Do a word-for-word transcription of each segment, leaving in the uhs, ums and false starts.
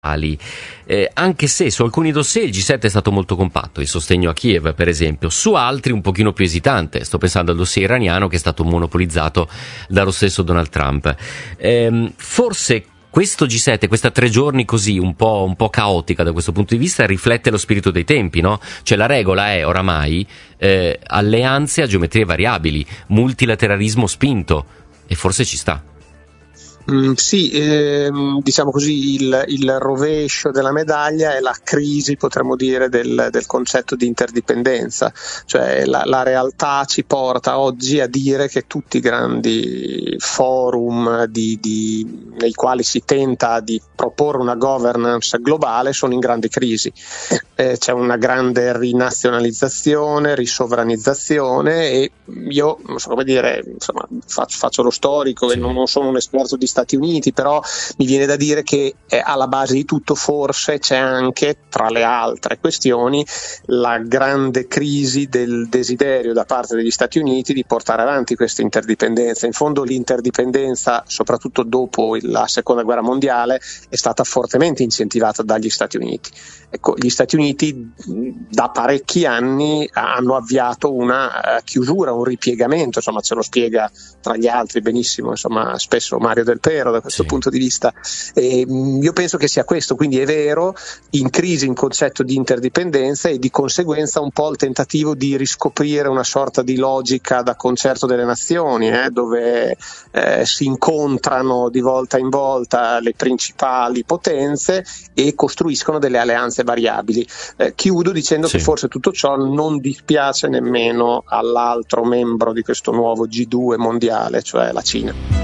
Eh, anche se su alcuni dossier il G sette è stato molto compatto, il sostegno a Kiev per esempio, su altri un pochino più esitante. Sto pensando al dossier iraniano, che è stato monopolizzato dallo stesso Donald Trump. Eh, forse questo G sette, questa tre giorni così un po', un po' caotica da questo punto di vista, riflette lo spirito dei tempi, no? Cioè la regola è oramai eh, alleanze a geometrie variabili, multilateralismo spinto, e forse ci sta. Mm, sì, ehm, diciamo così, il, il rovescio della medaglia è la crisi, potremmo dire, del, del concetto di interdipendenza. Cioè la, la realtà ci porta oggi a dire che tutti i grandi forum di, di, nei quali si tenta di proporre una governance globale sono in grande crisi. Eh, c'è una grande rinazionalizzazione, risovranizzazione, e io non so come dire, insomma, faccio, faccio lo storico e non, non sono un esperto di Stati Uniti, però mi viene da dire che eh, alla base di tutto forse c'è anche, tra le altre questioni, la grande crisi del desiderio da parte degli Stati Uniti di portare avanti questa interdipendenza. In fondo l'interdipendenza, soprattutto dopo la seconda guerra mondiale, è stata fortemente incentivata dagli Stati Uniti. Ecco, gli Stati Uniti da parecchi anni hanno avviato una uh, chiusura, un ripiegamento, insomma ce lo spiega tra gli altri benissimo, insomma, spesso Mario Del Pero da questo sì. punto di vista. E, mh, io penso che sia questo, quindi è vero, in crisi il concetto di interdipendenza, e di conseguenza un po' il tentativo di riscoprire una sorta di logica da concerto delle nazioni, eh, dove eh, si incontrano di volta in volta le principali potenze e costruiscono delle alleanze variabili. Eh, chiudo dicendo sì. che forse tutto ciò non dispiace nemmeno all'altro membro di questo nuovo G due mondiale, cioè la Cina.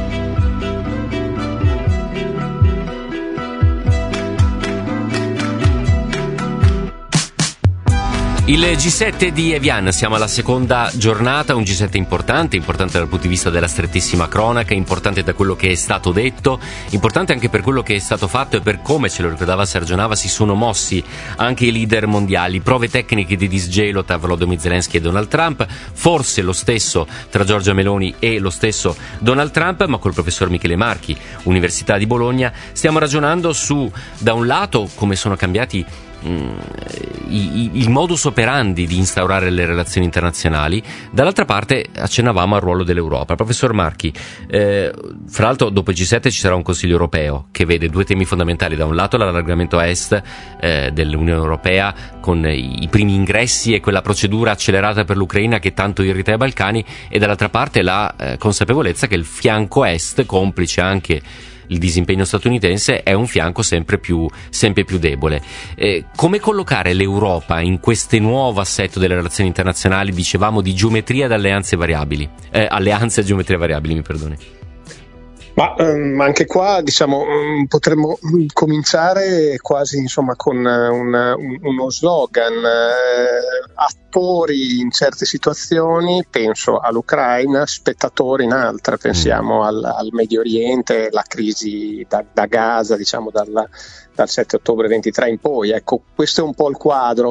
Il G sette di Evian, siamo alla seconda giornata, un G sette importante, importante dal punto di vista della strettissima cronaca, importante da quello che è stato detto, importante anche per quello che è stato fatto e per come, ce lo ricordava Sergio Nava, si sono mossi anche i leader mondiali. Prove tecniche di disgelo tra Volodymyr Zelensky e Donald Trump, forse lo stesso tra Giorgia Meloni e lo stesso Donald Trump, ma col professor Michele Marchi, Università di Bologna, stiamo ragionando su, da un lato, come sono cambiati il modus operandi di instaurare le relazioni internazionali, dall'altra parte accennavamo al ruolo dell'Europa. Professor Marchi, eh, fra l'altro dopo il G sette ci sarà un Consiglio europeo che vede due temi fondamentali: da un lato l'allargamento a est eh, dell'Unione Europea con i, i primi ingressi e quella procedura accelerata per l'Ucraina che tanto irrita i Balcani, e dall'altra parte la eh, consapevolezza che il fianco est, complice anche il disimpegno statunitense, è un fianco sempre più, sempre più debole. Eh, come collocare l'Europa in questo nuovo assetto delle relazioni internazionali, dicevamo, di geometria ed alleanze variabili? Eh, alleanze e geometria variabili, mi perdoni. Ma um, anche qua, diciamo, um, potremmo cominciare quasi, insomma, con un, un, uno slogan: eh, attori in certe situazioni, penso all'Ucraina, spettatori in altre, pensiamo al, al Medio Oriente, la crisi da, da Gaza, diciamo dal, dal sette ottobre ventitré in poi. Ecco, questo è un po' il quadro.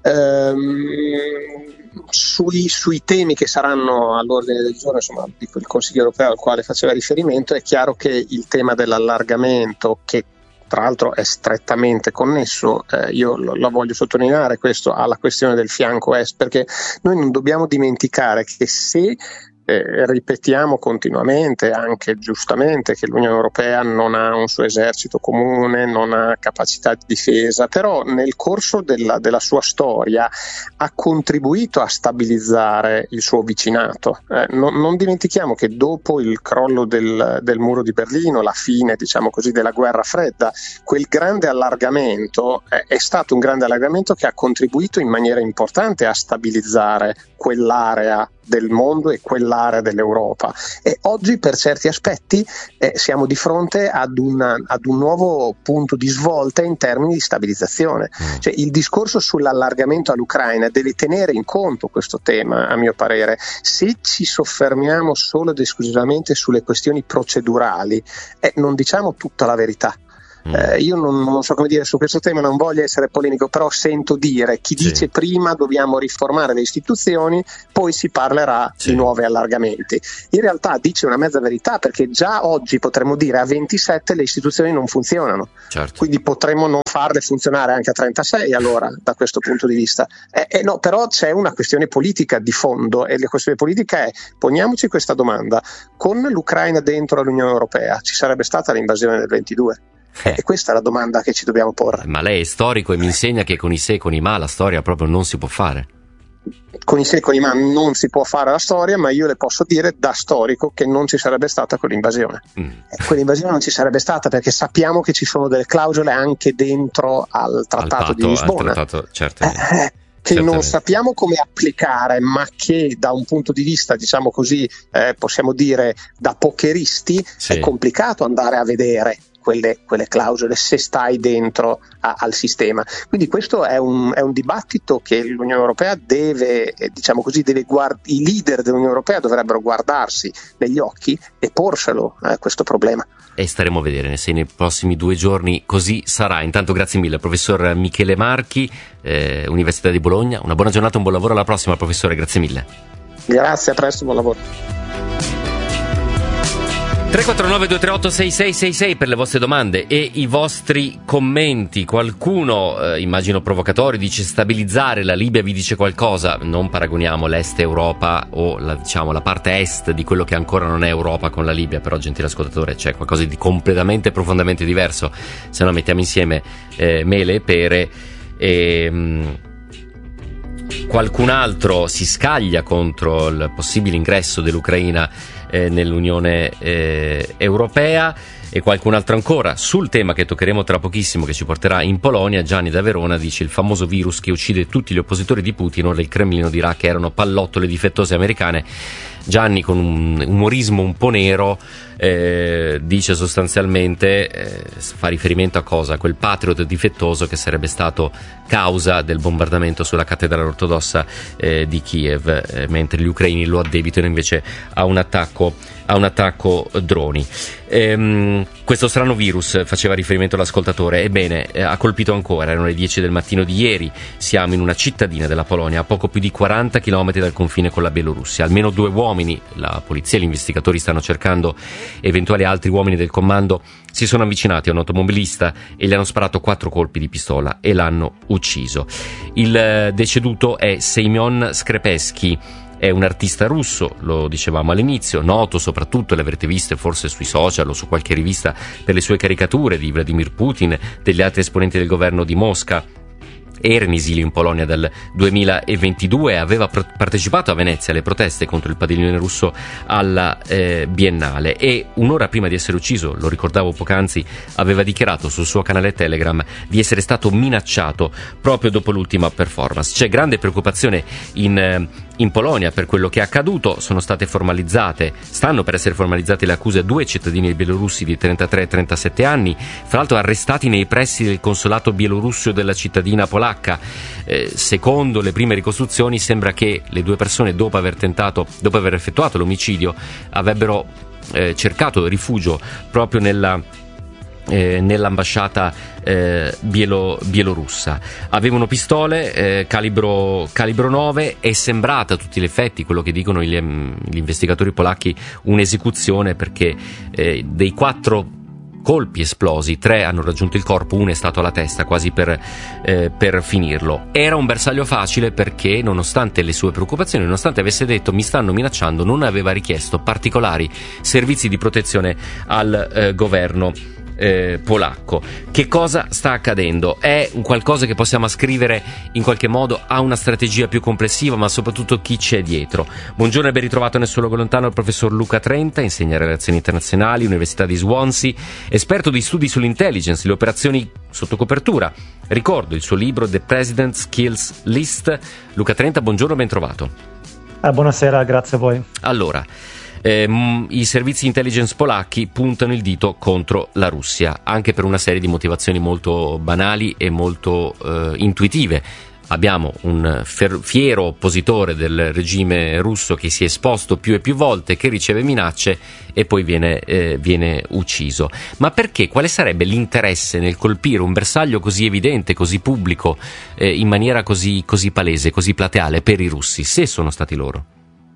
Ehm, Sui, sui temi che saranno all'ordine del giorno, insomma, di quel Consiglio europeo al quale faceva riferimento, è chiaro che il tema dell'allargamento, che tra l'altro è strettamente connesso, eh, io lo, lo voglio sottolineare questo, alla questione del fianco est, perché noi non dobbiamo dimenticare che se Eh, ripetiamo continuamente, anche giustamente, che l'Unione Europea non ha un suo esercito comune, non ha capacità di difesa, però nel corso della, della sua storia ha contribuito a stabilizzare il suo vicinato. Eh, non, non dimentichiamo che dopo il crollo del, del muro di Berlino, la fine, diciamo così, della guerra fredda, quel grande allargamento eh, è stato un grande allargamento che ha contribuito in maniera importante a stabilizzare quell'area del mondo e quell'area dell'Europa, e oggi per certi aspetti eh, siamo di fronte ad, una, ad un nuovo punto di svolta in termini di stabilizzazione. Mm. Cioè, il discorso sull'allargamento all'Ucraina deve tenere in conto questo tema, a mio parere. Se ci soffermiamo solo ed esclusivamente sulle questioni procedurali, eh, non diciamo tutta la verità. Mm. Eh, io non, non so come dire su questo tema, non voglio essere polemico, però sento dire chi sì. dice prima dobbiamo riformare le istituzioni, poi si parlerà sì. di nuovi allargamenti. In realtà dice una mezza verità, perché già oggi potremmo dire a ventisette le istituzioni non funzionano, certo. quindi potremmo non farle funzionare anche a trentasei allora da questo punto di vista. Eh, eh, no, però c'è una questione politica di fondo, e la questione politica è: poniamoci questa domanda, con l'Ucraina dentro l'Unione Europea ci sarebbe stata l'invasione del ventidue? Eh. E questa è la domanda che ci dobbiamo porre. Ma lei è storico e mi insegna che con i se e con i ma la storia proprio non si può fare. Con i se e con i ma non si può fare la storia, ma io le posso dire da storico che non ci sarebbe stata quell'invasione. Mm. Eh, quell'invasione non ci sarebbe stata perché sappiamo che ci sono delle clausole anche dentro al Trattato al patto, di Lisbona. Al trattato, certamente. Eh, eh. che Certamente. non sappiamo come applicare, ma che da un punto di vista, diciamo così, eh, possiamo dire da pokeristi, sì. è complicato andare a vedere quelle, quelle clausole se stai dentro a, al sistema. Quindi questo è un, è un dibattito che l'Unione Europea deve, eh, diciamo così, deve guard- i leader dell'Unione Europea dovrebbero guardarsi negli occhi e porselo eh, questo problema. E staremo a vedere se nei prossimi due giorni così sarà. Intanto grazie mille professor Michele Marchi, eh, Università di Bologna. Una buona giornata, un buon lavoro, alla prossima professore, grazie mille. Grazie, a presto, buon lavoro. tre quattro nove due tre otto sei sei sei sei per le vostre domande e i vostri commenti. Qualcuno, eh, immagino provocatori, dice stabilizzare la Libia vi dice qualcosa. Non paragoniamo l'est Europa o la, diciamo, la parte est di quello che ancora non è Europa con la Libia, però gentile ascoltatore c'è qualcosa di completamente profondamente diverso. Se no mettiamo insieme eh, mele e pere e... Mh, qualcun altro si scaglia contro il possibile ingresso dell'Ucraina eh, nell'Unione eh, Europea, e qualcun altro ancora sul tema che toccheremo tra pochissimo, che ci porterà in Polonia. Gianni da Verona dice: il famoso virus che uccide tutti gli oppositori di Putin, ora il Cremlino dirà che erano pallottole difettose americane. Gianni, con un umorismo un po' nero, eh, dice sostanzialmente, eh, fa riferimento a cosa? Quel patriot difettoso che sarebbe stato causa del bombardamento sulla cattedrale ortodossa eh, di Kiev, eh, mentre gli ucraini lo addebitano invece a un attacco a un attacco droni. Ehm, questo strano virus, faceva riferimento l'ascoltatore, ebbene eh, ha colpito ancora. Erano le dieci del mattino di ieri, siamo in una cittadina della Polonia a poco più di quaranta chilometri dal confine con la Bielorussia. Almeno due uomini, la polizia e gli investigatori stanno cercando eventuali altri uomini del comando, si sono avvicinati a un automobilista e gli hanno sparato quattro colpi di pistola e l'hanno ucciso. Il eh, deceduto è Semyon Skrepesky. È un artista russo, lo dicevamo all'inizio, noto soprattutto, le avrete viste forse sui social o su qualche rivista, per le sue caricature di Vladimir Putin, degli altri esponenti del governo di Mosca. Era in esilio in Polonia dal duemilaventidue e aveva pro- partecipato a Venezia alle proteste contro il padiglione russo alla eh, Biennale, e un'ora prima di essere ucciso, lo ricordavo poc'anzi, aveva dichiarato sul suo canale Telegram di essere stato minacciato proprio dopo l'ultima performance. C'è grande preoccupazione in, eh, in Polonia per quello che è accaduto. Sono state formalizzate, stanno per essere formalizzate le accuse a due cittadini bielorussi di trentatré e trentasette anni, fra l'altro arrestati nei pressi del consolato bielorusso della cittadina polacca. Eh, secondo le prime ricostruzioni sembra che le due persone, dopo aver tentato, dopo aver effettuato l'omicidio, avrebbero eh, cercato rifugio proprio nella Eh, nell'ambasciata eh, bielo, bielorussa. Avevano pistole eh, calibro, calibro nove. È sembrata a tutti gli effetti, quello che dicono gli, gli investigatori polacchi, un'esecuzione, perché eh, dei quattro colpi esplosi, tre hanno raggiunto il corpo, uno è stato alla testa, quasi per, eh, per finirlo. Era un bersaglio facile perché, nonostante le sue preoccupazioni, nonostante avesse detto mi stanno minacciando, non aveva richiesto particolari servizi di protezione al eh, governo Eh, polacco. Che cosa sta accadendo? È un qualcosa che possiamo ascrivere in qualche modo a una strategia più complessiva, ma soprattutto chi c'è dietro. Buongiorno e ben ritrovato nel suo luogo lontano il professor Luca Trenta, insegna relazioni internazionali, Università di Swansea, esperto di studi sull'intelligence, le operazioni sotto copertura. Ricordo il suo libro The President's Kills List. Luca Trenta, buongiorno, ben trovato. Ah, buonasera, grazie a voi. Allora, Eh, i servizi intelligence polacchi puntano il dito contro la Russia, anche per una serie di motivazioni molto banali e molto eh, intuitive. abbiamo un fer- fiero oppositore del regime russo che si è esposto più e più volte, che riceve minacce e poi viene, eh, viene ucciso. Ma perché? Quale sarebbe l'interesse nel colpire un bersaglio così evidente, così pubblico, eh, in maniera così, così palese, così plateale per i russi, se sono stati loro?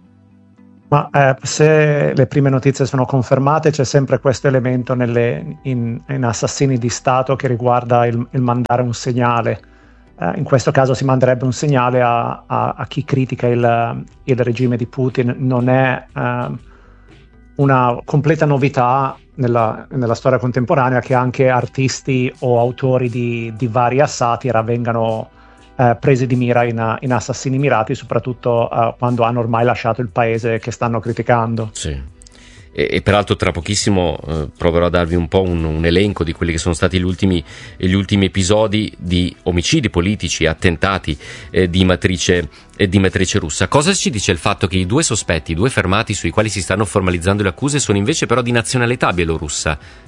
Ma eh, se le prime notizie sono confermate, c'è sempre questo elemento nelle, in, in assassini di Stato che riguarda il, il mandare un segnale. Eh, in questo caso si manderebbe un segnale a, a, a chi critica il, il regime di Putin. Non è eh, una completa novità nella, nella storia contemporanea che anche artisti o autori di, di varia satira vengano Eh, presi di mira in, in assassini mirati, soprattutto eh, quando hanno ormai lasciato il paese che stanno criticando. Sì. E, e peraltro tra pochissimo eh, proverò a darvi un po' un, un elenco di quelli che sono stati gli ultimi, gli ultimi episodi di omicidi politici, attentati eh, di matrice, eh, di matrice russa. Cosa ci dice il fatto che i due sospetti, i due fermati sui quali si stanno formalizzando le accuse sono invece però di nazionalità bielorussa?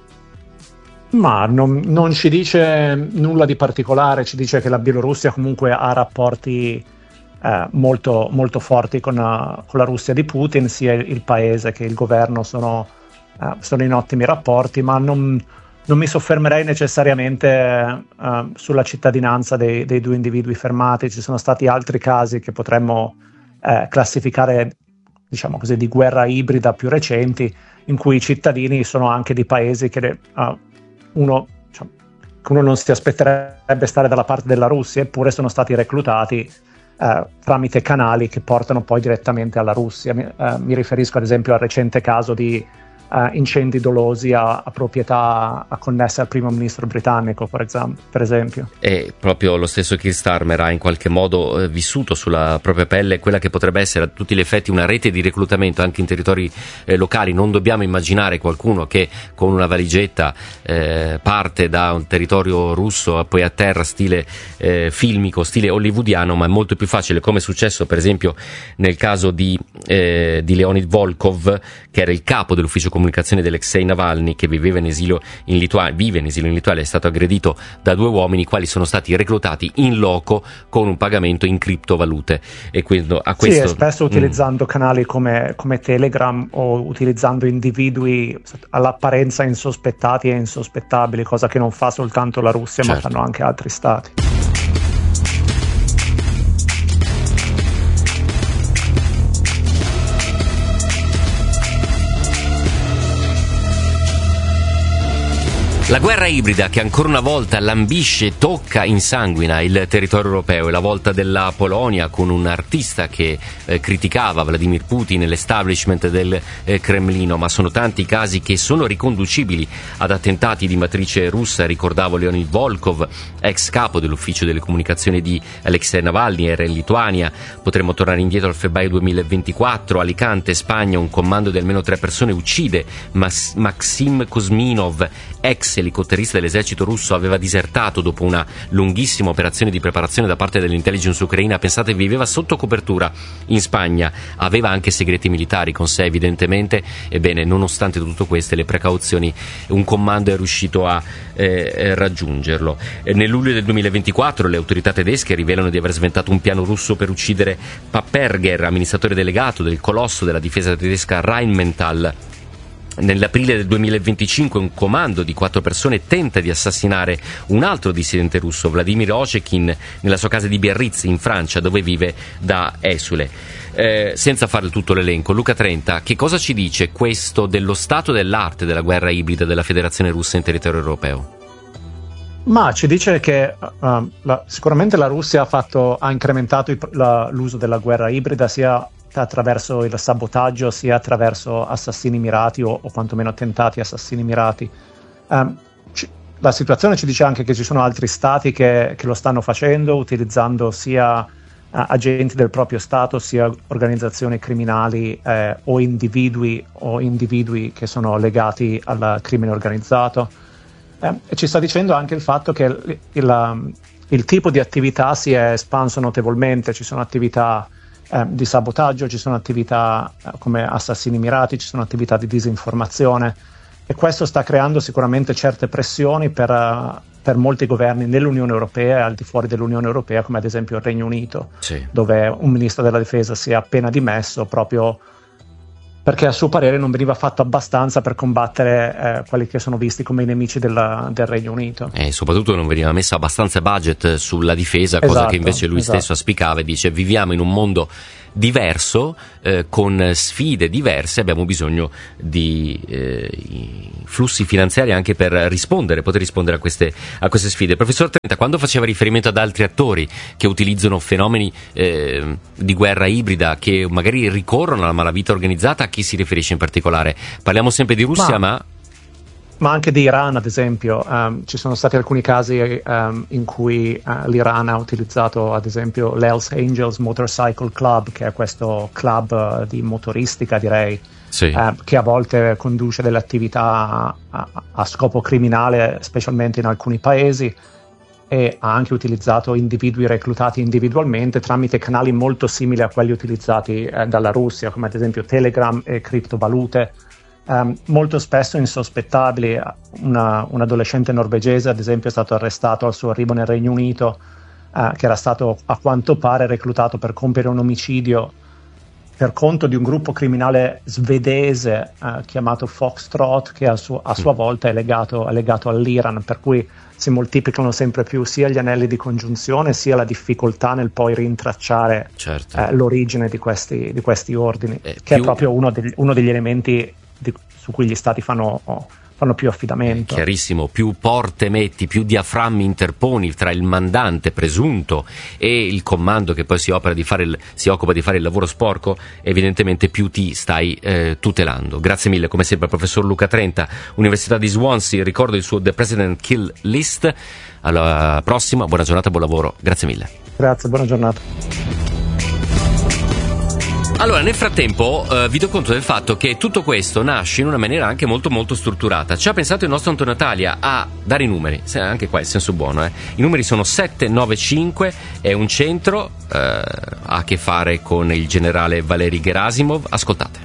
Ma non, non ci dice nulla di particolare, ci dice che la Bielorussia comunque ha rapporti eh, molto, molto forti con, uh, con la Russia di Putin, sia il paese che il governo sono, uh, sono in ottimi rapporti, ma non, non mi soffermerei necessariamente uh, sulla cittadinanza dei, dei due individui fermati. Ci sono stati altri casi che potremmo uh, classificare, diciamo così, di guerra ibrida più recenti, in cui i cittadini sono anche di paesi che uh, uno, cioè, che uno non si aspetterebbe stare dalla parte della Russia, eppure sono stati reclutati eh, tramite canali che portano poi direttamente alla Russia. Mi, eh, mi riferisco ad esempio al recente caso di eh, incendi dolosi a, a proprietà a connesse al primo ministro britannico, per, esam- per esempio. E proprio lo stesso Keir Starmer ha in qualche modo eh, vissuto sulla propria pelle quella che potrebbe essere a tutti gli effetti una rete di reclutamento anche in territori eh, locali. Non dobbiamo immaginare qualcuno che con una valigetta eh, parte da un territorio russo poi a terra, stile eh, filmico, stile hollywoodiano, ma è molto più facile, come è successo per esempio nel caso di, eh, di Leonid Volkov, che era il capo dell'ufficio comunicazione di Alexei Navalny, che viveva in esilio in Lituania, vive in esilio in Lituania, è stato aggredito da due uomini, i quali sono stati reclutati in loco con un pagamento in criptovalute. E quindi a questo, sì, e spesso utilizzando mm. canali come, come Telegram, o utilizzando individui all'apparenza insospettati e insospettabili, cosa che non fa soltanto la Russia, certo, ma fanno anche altri stati. La guerra ibrida che ancora una volta lambisce, tocca, insanguina il territorio europeo. È la volta della Polonia, con un artista che eh, criticava Vladimir Putin e l'establishment del eh, Cremlino, ma sono tanti casi che sono riconducibili ad attentati di matrice russa. Ricordavo Leonid Volkov, ex capo dell'ufficio delle comunicazioni di Alexei Navalny, era in Lituania. Potremmo tornare indietro al febbraio duemilaventiquattro, Alicante, Spagna, un comando di almeno tre persone uccide Mas- Maxim Kuzminov, ex elicotterista dell'esercito russo, aveva disertato dopo una lunghissima operazione di preparazione da parte dell'intelligence ucraina. Pensate, viveva sotto copertura in Spagna, aveva anche segreti militari con sé evidentemente. Ebbene, nonostante tutte queste le precauzioni, un comando è riuscito a eh, raggiungerlo. E nel luglio del duemilaventiquattro le autorità tedesche rivelano di aver sventato un piano russo per uccidere Paperger, amministratore delegato del colosso della difesa tedesca Rheinmetall. Nell'aprile del duemilaventicinque un comando di quattro persone tenta di assassinare un altro dissidente russo, Vladimir Ochekin, nella sua casa di Biarritz in Francia, dove vive da esule. Eh, senza fare tutto l'elenco, Luca Trenta, che cosa ci dice questo dello stato dell'arte della guerra ibrida della Federazione Russa in territorio europeo? Ma ci dice che uh, la, sicuramente la Russia ha, fatto, ha incrementato il, la, l'uso della guerra ibrida, sia attraverso il sabotaggio sia attraverso assassini mirati o, o quantomeno tentati assassini mirati. Um, ci, la situazione ci dice anche che ci sono altri stati che, che lo stanno facendo, utilizzando sia uh, agenti del proprio stato sia organizzazioni criminali eh, o individui o individui che sono legati al crimine organizzato. Um, e ci sta dicendo anche il fatto che il, il, il tipo di attività si è espanso notevolmente. Ci sono attività Eh, di sabotaggio, ci sono attività eh, come assassini mirati, ci sono attività di disinformazione, e questo sta creando sicuramente certe pressioni per, uh, per molti governi nell'Unione Europea e al di fuori dell'Unione Europea, come ad esempio il Regno Unito, sì. dove un ministro della difesa si è appena dimesso proprio perché a suo parere non veniva fatto abbastanza per combattere eh, quelli che sono visti come i nemici della, del Regno Unito. E soprattutto non veniva messo abbastanza budget sulla difesa, cosa esatto, che invece lui esatto. stesso auspicava, e dice: viviamo in un mondo diverso, eh, con sfide diverse, abbiamo bisogno di eh, flussi finanziari anche per rispondere, poter rispondere a queste, a queste sfide. Professor Trenta, quando faceva riferimento ad altri attori che utilizzano fenomeni eh, di guerra ibrida, che magari ricorrono alla malavita organizzata, a chi si riferisce in particolare? Parliamo sempre di Russia, ma... ma... ma anche di Iran, ad esempio. Um, ci sono stati alcuni casi um, in cui uh, l'Iran ha utilizzato, ad esempio, l'Hells Angels Motorcycle Club, che è questo club uh, di motoristica, direi, sì. uh, che a volte conduce delle attività a, a scopo criminale, specialmente in alcuni paesi, e ha anche utilizzato individui reclutati individualmente tramite canali molto simili a quelli utilizzati uh, dalla Russia, come ad esempio Telegram e criptovalute. Um, molto spesso insospettabili. Una, un adolescente norvegese, ad esempio, è stato arrestato al suo arrivo nel Regno Unito, uh, che era stato a quanto pare reclutato per compiere un omicidio per conto di un gruppo criminale svedese uh, chiamato Foxtrot, che a, su- a sua volta è legato, è legato all'Iran, per cui si moltiplicano sempre più sia gli anelli di congiunzione sia la difficoltà nel poi rintracciare certo. uh, l'origine di questi, di questi ordini, eh, che più... è proprio uno degli, uno degli elementi Di, su cui gli stati fanno, fanno più affidamento. Chiarissimo, più porte metti, più diaframmi interponi tra il mandante presunto e il comando che poi si, opera di fare il, si occupa di fare il lavoro sporco, evidentemente più ti stai eh, tutelando. Grazie mille, come sempre, professor Luca Trenta, Università di Swansea. Ricordo il suo The President Kill List. Alla prossima, buona giornata, buon lavoro, grazie mille. Grazie, buona giornata. Allora, nel frattempo eh, vi do conto del fatto che tutto questo nasce in una maniera anche molto molto strutturata. Ci ha pensato il nostro Antonio Talia a dare i numeri, anche qua il senso buono, eh. I numeri sono sette nove cinque, è un centro, eh, ha a che fare con il generale Valery Gerasimov. Ascoltate.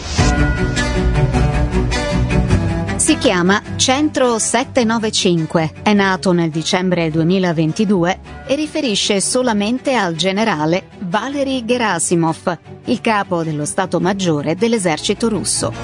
Si chiama Centro sette nove cinque, è nato nel dicembre duemilaventidue e riferisce solamente al generale Valery Gerasimov, il capo dello Stato Maggiore dell'esercito russo.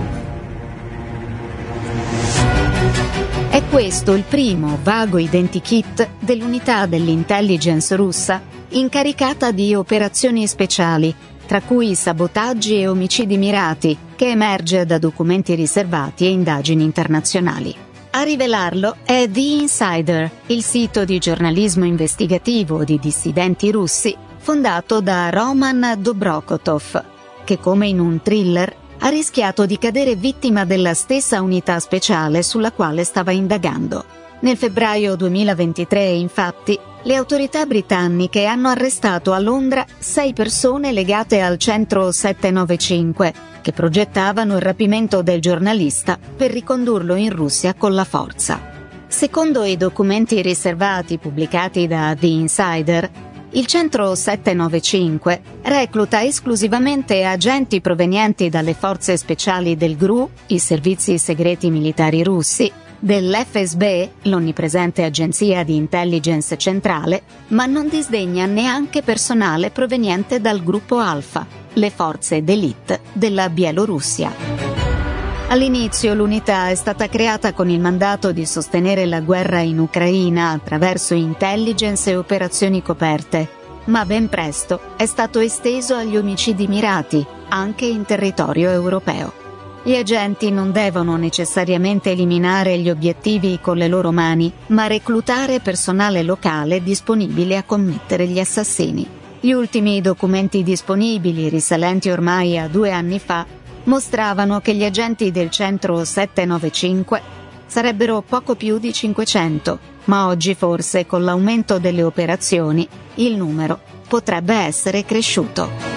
È questo il primo vago identikit dell'unità dell'intelligence russa incaricata di operazioni speciali, tra cui sabotaggi e omicidi mirati, che emerge da documenti riservati e indagini internazionali. A rivelarlo è The Insider, il sito di giornalismo investigativo di dissidenti russi fondato da Roman Dobrokotov, che come in un thriller ha rischiato di cadere vittima della stessa unità speciale sulla quale stava indagando. Nel febbraio duemilaventitré, infatti, le autorità britanniche hanno arrestato a Londra sei persone legate al Centro sette nove cinque, che progettavano il rapimento del giornalista per ricondurlo in Russia con la forza. Secondo i documenti riservati pubblicati da The Insider, il Centro sette nove cinque recluta esclusivamente agenti provenienti dalle forze speciali del G R U, i servizi segreti militari russi, dell'F S B, l'onnipresente agenzia di intelligence centrale, ma non disdegna neanche personale proveniente dal gruppo Alfa, le forze d'élite della Bielorussia. All'inizio l'unità è stata creata con il mandato di sostenere la guerra in Ucraina attraverso intelligence e operazioni coperte, ma ben presto è stato esteso agli omicidi mirati, anche in territorio europeo. Gli agenti non devono necessariamente eliminare gli obiettivi con le loro mani, ma reclutare personale locale disponibile a commettere gli assassini. Gli ultimi documenti disponibili, risalenti ormai a due anni fa, mostravano che gli agenti del Centro sette nove cinque sarebbero poco più di cinquecento, ma oggi forse con l'aumento delle operazioni il numero potrebbe essere cresciuto.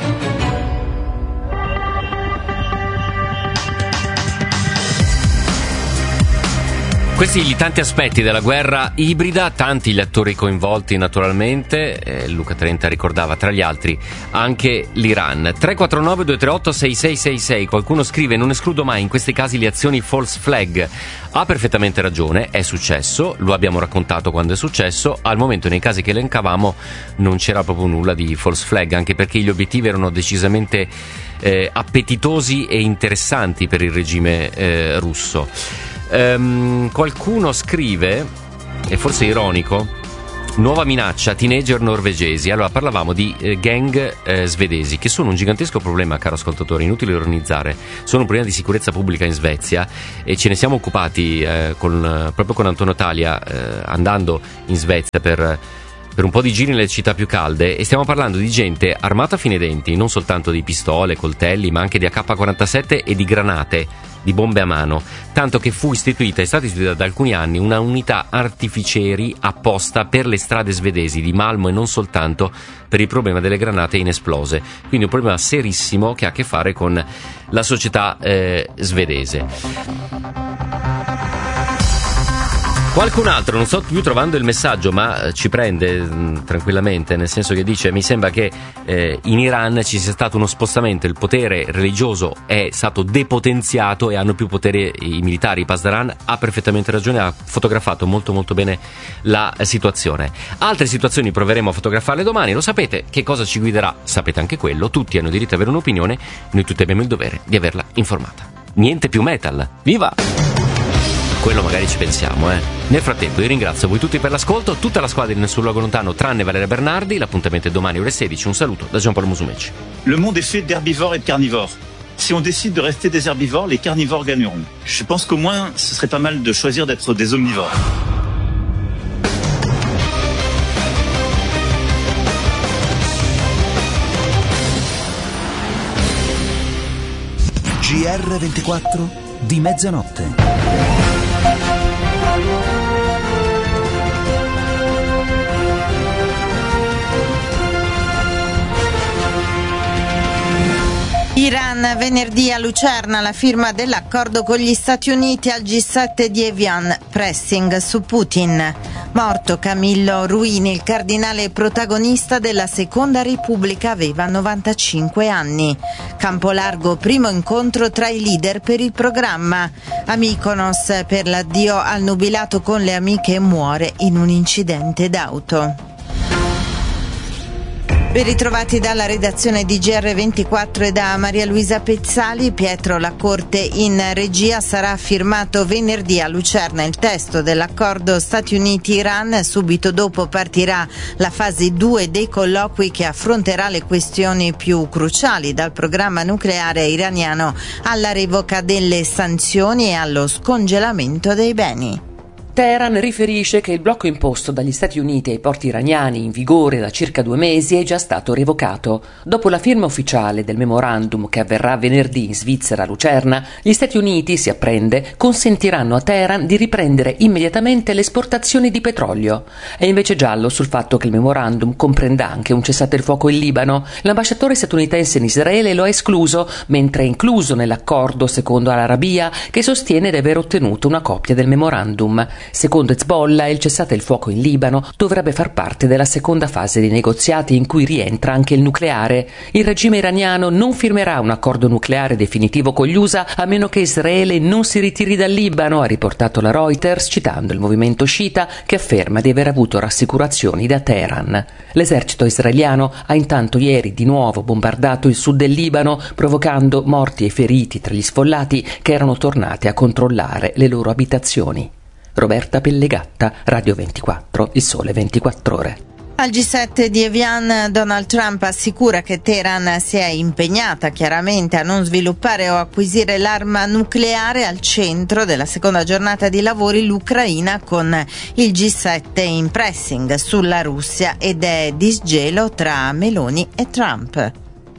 Questi gli tanti aspetti della guerra ibrida, tanti gli attori coinvolti naturalmente, eh, Luca Trenta ricordava tra gli altri anche l'Iran. tre quattro nove due tre otto sei sei sei sei, qualcuno scrive: non escludo mai in questi casi le azioni false flag. Ha perfettamente ragione, è successo, lo abbiamo raccontato quando è successo, al momento nei casi che elencavamo non c'era proprio nulla di false flag, anche perché gli obiettivi erano decisamente eh, appetitosi e interessanti per il regime eh, russo. Um, qualcuno scrive, e forse ironico: nuova minaccia, teenager norvegesi. Allora, parlavamo di eh, gang eh, svedesi, che sono un gigantesco problema, caro ascoltatore, inutile ironizzare. Sono un problema di sicurezza pubblica in Svezia e ce ne siamo occupati eh, con, proprio con Antonio Talia, eh, andando in Svezia per... per un po' di giri nelle città più calde, e stiamo parlando di gente armata fino ai denti, non soltanto di pistole, coltelli, ma anche di A K quarantasette e di granate, di bombe a mano, tanto che fu istituita, è stata istituita da alcuni anni una unità artificieri apposta per le strade svedesi di Malmo, e non soltanto per il problema delle granate inesplose, quindi un problema serissimo che ha a che fare con la società eh, svedese. Qualcun altro, non sto più trovando il messaggio, ma ci prende mh, tranquillamente, nel senso che dice: mi sembra che eh, in Iran ci sia stato uno spostamento, il potere religioso è stato depotenziato e hanno più potere i militari. Pasdaran ha perfettamente ragione, ha fotografato molto molto bene la situazione. Altre situazioni proveremo a fotografarle domani, lo sapete. Che cosa ci guiderà? Sapete anche quello, tutti hanno diritto ad avere un'opinione, noi tutti abbiamo il dovere di averla informata. Niente più metal, viva! Quello magari ci pensiamo, eh. Nel frattempo io ringrazio voi tutti per l'ascolto, tutta la squadra di Nessun Luogo Lontano tranne Valeria Bernardi. L'appuntamento è domani ore sedici. Un saluto da Giampaolo Musumeci. Le monde est fait d'herbivores et de carnivores. Si on décide de rester des herbivores, les carnivores gagneront. Je pense qu'au moins ce serait pas mal de choisir d'être des omnivores. G R ventiquattro di mezzanotte. Iran, venerdì a Lucerna la firma dell'accordo con gli Stati Uniti al G sette di Evian, pressing su Putin. Morto Camillo Ruini, il cardinale protagonista della Seconda Repubblica, aveva novantacinque anni. Campolargo, primo incontro tra i leader per il programma. A Mykonos, per l'addio al nubilato con le amiche, muore in un incidente d'auto. Ben ritrovati dalla redazione di G R ventiquattro e da Maria Luisa Pezzali. Pietro Lacorte in regia. Sarà firmato venerdì a Lucerna il testo dell'accordo Stati Uniti-Iran. Subito dopo partirà la fase due dei colloqui che affronterà le questioni più cruciali, dal programma nucleare iraniano alla revoca delle sanzioni e allo scongelamento dei beni. Teheran riferisce che il blocco imposto dagli Stati Uniti ai porti iraniani, in vigore da circa due mesi, è già stato revocato. Dopo la firma ufficiale del memorandum, che avverrà venerdì in Svizzera a Lucerna, gli Stati Uniti, si apprende, consentiranno a Teheran di riprendere immediatamente le esportazioni di petrolio. È invece giallo sul fatto che il memorandum comprenda anche un cessate il fuoco in Libano. L'ambasciatore statunitense in Israele lo ha escluso, mentre è incluso nell'accordo, secondo Al-Arabiya, che sostiene di aver ottenuto una copia del memorandum. Secondo Hezbollah, il cessate il fuoco in Libano dovrebbe far parte della seconda fase dei negoziati, in cui rientra anche il nucleare. Il regime iraniano non firmerà un accordo nucleare definitivo con gli U S A a meno che Israele non si ritiri dal Libano, ha riportato la Reuters, citando il movimento sciita, che afferma di aver avuto rassicurazioni da Teheran. L'esercito israeliano ha intanto ieri di nuovo bombardato il sud del Libano, provocando morti e feriti tra gli sfollati che erano tornati a controllare le loro abitazioni. Roberta Pellegatta, Radio ventiquattro, Il Sole ventiquattro Ore. Al G sette di Evian, Donald Trump assicura che Teheran si è impegnata chiaramente a non sviluppare o acquisire l'arma nucleare. Al centro della seconda giornata di lavori l'Ucraina, con il G sette in pressing sulla Russia, ed è disgelo tra Meloni e Trump.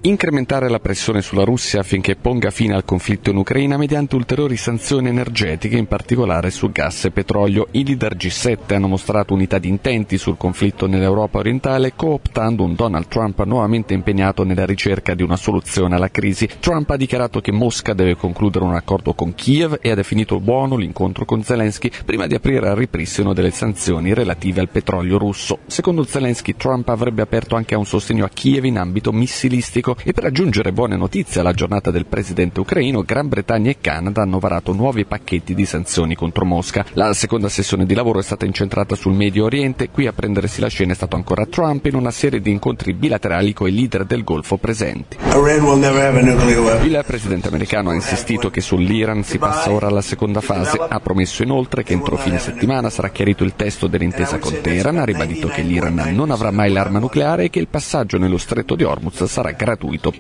incrementare la pressione sulla Russia affinché ponga fine al conflitto in Ucraina mediante ulteriori sanzioni energetiche, in particolare su gas e petrolio. I leader G sette hanno mostrato unità di intenti sul conflitto nell'Europa orientale, cooptando un Donald Trump nuovamente impegnato nella ricerca di una soluzione alla crisi. Trump ha dichiarato che Mosca deve concludere un accordo con Kiev e ha definito buono l'incontro con Zelensky prima di aprire al ripristino delle sanzioni relative al petrolio russo. Secondo Zelensky, Trump avrebbe aperto anche a un sostegno a Kiev in ambito missilistico. E per aggiungere buone notizie alla giornata del presidente ucraino, Gran Bretagna e Canada hanno varato nuovi pacchetti di sanzioni contro Mosca. La seconda sessione di lavoro è stata incentrata sul Medio Oriente. Qui a prendersi la scena è stato ancora Trump in una serie di incontri bilaterali con i leader del Golfo presenti. Il presidente americano ha insistito che sull'Iran si passa ora alla seconda fase. Ha promesso inoltre che entro fine settimana sarà chiarito il testo dell'intesa con Teheran. Ha ribadito che l'Iran non avrà mai l'arma nucleare e che il passaggio nello stretto di Hormuz sarà gratuito.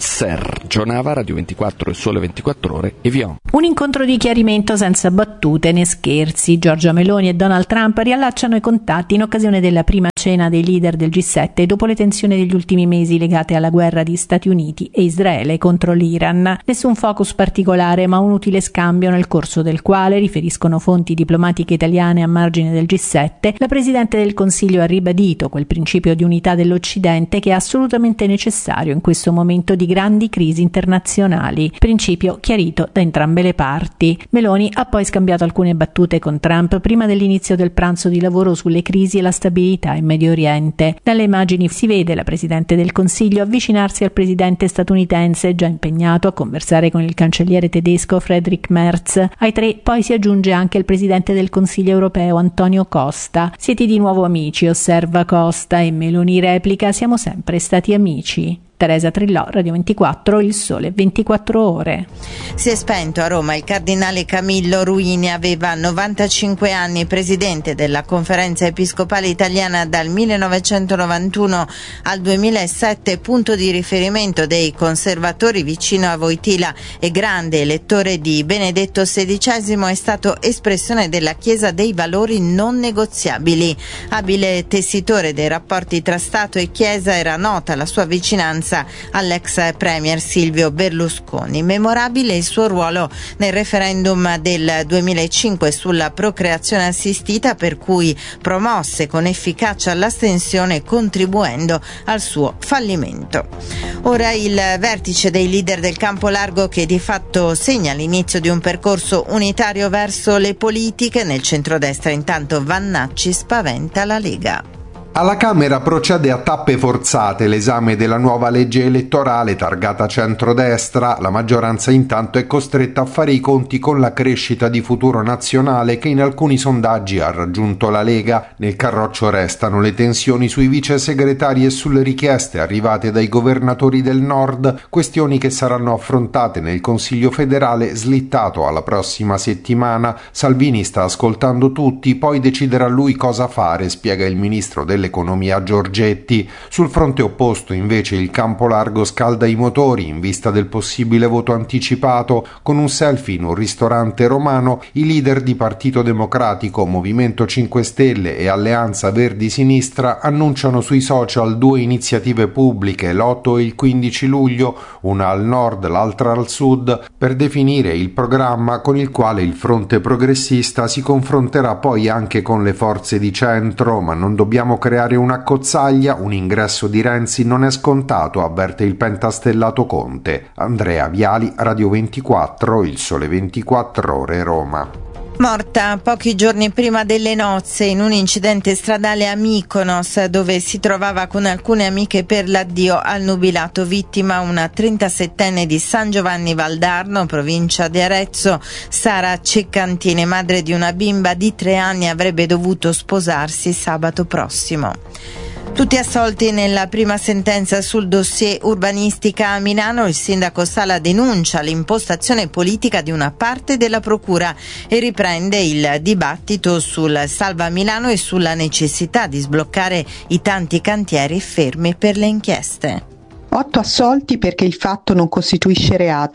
Sergio Nava, Radio ventiquattro e Sole ventiquattro Ore, Evian. Un incontro di chiarimento senza battute né scherzi. Giorgia Meloni e Donald Trump riallacciano i contatti in occasione della prima cena dei leader del G sette dopo le tensioni degli ultimi mesi legate alla guerra di Stati Uniti e Israele contro l'Iran. Nessun focus particolare, ma un utile scambio nel corso del quale, riferiscono fonti diplomatiche italiane a margine del G sette, la Presidente del Consiglio ha ribadito quel principio di unità dell'Occidente che è assolutamente necessario in questo momento di grandi crisi internazionali, principio chiarito da entrambe le parti. Meloni ha poi scambiato alcune battute con Trump prima dell'inizio del pranzo di lavoro sulle crisi e la stabilità in Medio Oriente. Dalle immagini si vede la Presidente del Consiglio avvicinarsi al Presidente statunitense, già impegnato a conversare con il cancelliere tedesco Friedrich Merz. Ai tre poi si aggiunge anche il Presidente del Consiglio europeo Antonio Costa. Siete di nuovo amici, osserva Costa, e Meloni replica: siamo sempre stati amici. Teresa Trillò, Radio ventiquattro, Il Sole ventiquattro Ore. Si è spento a Roma il cardinale Camillo Ruini, aveva novantacinque anni, presidente della Conferenza Episcopale Italiana dal millenovecentonovantuno al duemilasette, punto di riferimento dei conservatori vicino a Wojtyla e grande elettore di Benedetto sedicesimo, è stato espressione della Chiesa dei valori non negoziabili. Abile tessitore dei rapporti tra Stato e Chiesa, era nota la sua vicinanza all'ex premier Silvio Berlusconi. Memorabile il suo ruolo nel referendum del duemilacinque sulla procreazione assistita, per cui promosse con efficacia l'astensione, contribuendo al suo fallimento. Ora il vertice dei leader del campo largo, che di fatto segna l'inizio di un percorso unitario verso le politiche. Nel centrodestra intanto Vannacci spaventa la Lega. Alla Camera procede a tappe forzate l'esame della nuova legge elettorale targata centrodestra. La maggioranza intanto è costretta a fare i conti con la crescita di Futuro Nazionale, che in alcuni sondaggi ha raggiunto la Lega. Nel carroccio restano le tensioni sui vice segretari e sulle richieste arrivate dai governatori del Nord, questioni che saranno affrontate nel Consiglio federale slittato alla prossima settimana. Salvini sta ascoltando tutti, poi deciderà lui cosa fare, spiega il ministro del l'economia Giorgetti. Sul fronte opposto invece il campo largo scalda i motori in vista del possibile voto anticipato. Con un selfie in un ristorante romano, i leader di Partito Democratico, Movimento cinque Stelle e Alleanza Verdi Sinistra annunciano sui social due iniziative pubbliche, l'otto e il quindici luglio, una al nord, l'altra al sud, per definire il programma con il quale il fronte progressista si confronterà poi anche con le forze di centro. Ma non dobbiamo creare una cozzaglia, un ingresso di Renzi non è scontato, avverte il pentastellato Conte. Andrea Viali, Radio ventiquattro, Il Sole ventiquattro Ore, Roma. Morta pochi giorni prima delle nozze in un incidente stradale a Mykonos, dove si trovava con alcune amiche per l'addio al nubilato. Vittima una trentasettenne di San Giovanni Valdarno, provincia di Arezzo. Sara Ceccantini, madre di una bimba di tre anni, avrebbe dovuto sposarsi sabato prossimo. Tutti assolti nella prima sentenza sul dossier urbanistica a Milano. Il sindaco Sala denuncia l'impostazione politica di una parte della procura e riprende il dibattito sul Salva Milano e sulla necessità di sbloccare i tanti cantieri fermi per le inchieste. Otto assolti perché il fatto non costituisce reato.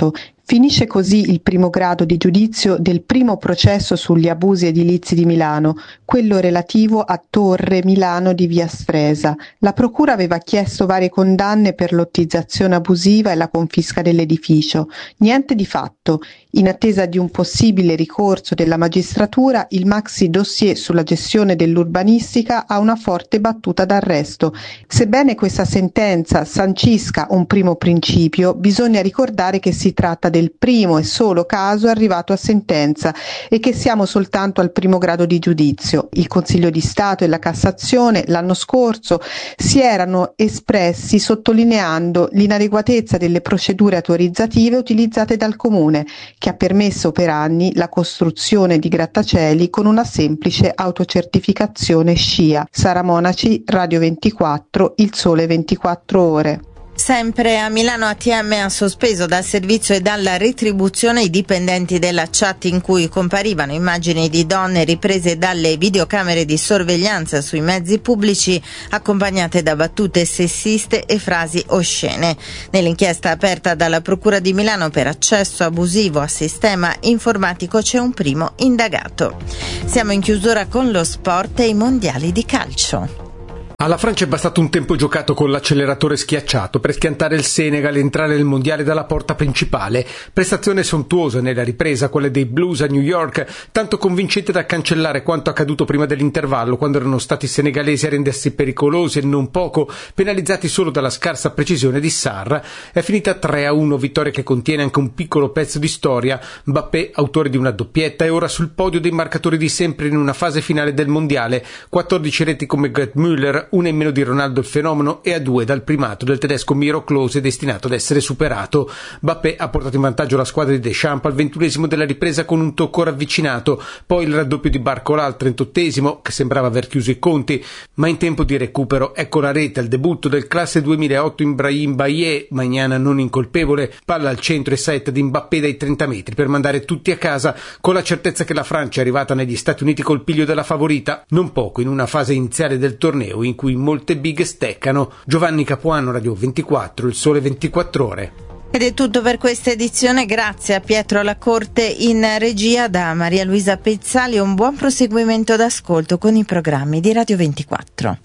Finisce così il primo grado di giudizio del primo processo sugli abusi edilizi di Milano, quello relativo a Torre Milano di via Sfresa. La procura aveva chiesto varie condanne per lottizzazione abusiva e la confisca dell'edificio. Niente di fatto. In attesa di un possibile ricorso della magistratura, il maxi dossier sulla gestione dell'urbanistica ha una forte battuta d'arresto. Sebbene questa sentenza sancisca un primo principio, bisogna ricordare che si tratta del primo e solo caso arrivato a sentenza e che siamo soltanto al primo grado di giudizio. Il Consiglio di Stato e la Cassazione l'anno scorso si erano espressi sottolineando l'inadeguatezza delle procedure autorizzative utilizzate dal Comune, che ha permesso per anni la costruzione di grattacieli con una semplice autocertificazione SCIA. Sara Monaci, Radio ventiquattro, Il Sole ventiquattro Ore. Sempre a Milano A T M ha sospeso dal servizio e dalla retribuzione i dipendenti della chat in cui comparivano immagini di donne riprese dalle videocamere di sorveglianza sui mezzi pubblici accompagnate da battute sessiste e frasi oscene. Nell'inchiesta aperta dalla Procura di Milano per accesso abusivo a sistema informatico c'è un primo indagato. Siamo in chiusura con lo sport e i mondiali di calcio. Alla Francia è bastato un tempo giocato con l'acceleratore schiacciato per schiantare il Senegal e entrare nel mondiale dalla porta principale. Prestazione sontuosa nella ripresa, quella dei Blues a New York, tanto convincente da cancellare quanto accaduto prima dell'intervallo, quando erano stati i senegalesi a rendersi pericolosi e non poco penalizzati solo dalla scarsa precisione di Sarr. È finita tre a uno, vittoria che contiene anche un piccolo pezzo di storia. Mbappé, autore di una doppietta, è ora sul podio dei marcatori di sempre in una fase finale del mondiale. quattordici reti come Gerd Müller, una in meno di Ronaldo il fenomeno e a due dal primato del tedesco Miro Klose, destinato ad essere superato. Mbappé ha portato in vantaggio la squadra di Deschamps al ventunesimo della ripresa con un tocco ravvicinato, poi il raddoppio di Barcola al trentottesimo, che sembrava aver chiuso i conti, ma in tempo di recupero ecco la rete al debutto del classe duemilaotto in Brahim Baye, Magnana non incolpevole, palla al centro e saetta di Mbappé dai trenta metri per mandare tutti a casa, con la certezza che la Francia è arrivata negli Stati Uniti col piglio della favorita, non poco in una fase iniziale del torneo in cui molte big steccano. Giovanni Capuano, Radio ventiquattro, Il Sole ventiquattro Ore. Ed è tutto per questa edizione, grazie a Pietro Lacorte in regia, da Maria Luisa Pezzali. Un buon proseguimento d'ascolto con i programmi di Radio ventiquattro.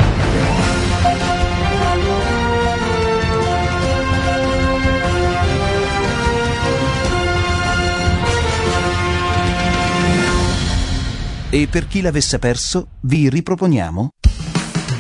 E per chi l'avesse perso, vi riproponiamo